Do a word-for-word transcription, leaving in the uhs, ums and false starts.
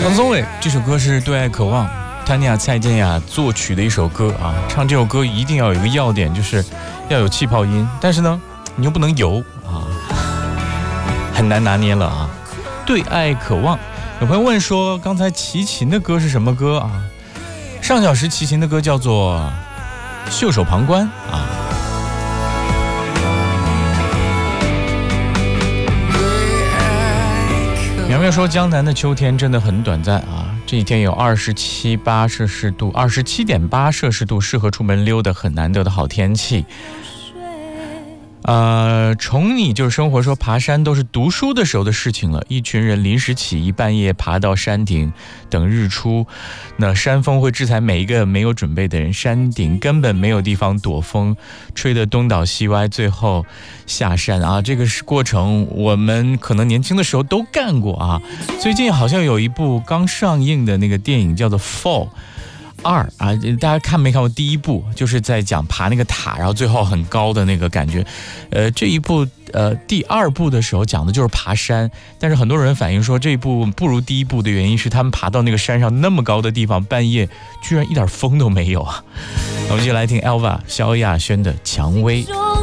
王宗伟这首歌是《对爱渴望》，谭尼亚、蔡健雅作曲的一首歌啊。唱这首歌一定要有一个要点，就是要有气泡音，但是呢，你又不能油啊，很难拿捏了啊。对爱渴望，有朋友问说，刚才齐秦的歌是什么歌啊？上小时齐秦的歌叫做《袖手旁观》啊。苗苗说，江南的秋天真的很短暂啊，这几天有二十七八摄氏度，二十七点八摄氏度，适合出门溜达，很难得的好天气。呃，宠你就是生活说，爬山都是读书的时候的事情了。一群人临时起意，半夜爬到山顶等日出，那山风会制裁每一个没有准备的人，山顶根本没有地方躲风，吹得东倒西歪，最后下山啊。这个是过程，我们可能年轻的时候都干过啊。最近好像有一部刚上映的那个电影叫做《Fall》。二啊，大家看没看过第一部？就是在讲爬那个塔，然后最后很高的那个感觉。呃，这一部呃第二部的时候讲的就是爬山，但是很多人反映说这一部不如第一部的原因是他们爬到那个山上那么高的地方，半夜居然一点风都没有啊。我们就来听 Elva 萧亚轩的《蔷薇》。